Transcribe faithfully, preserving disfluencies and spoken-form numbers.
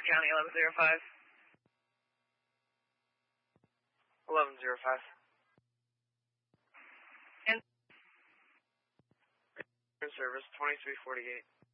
County, eleven zero five. eleven zero five. And service twenty-three forty-eight.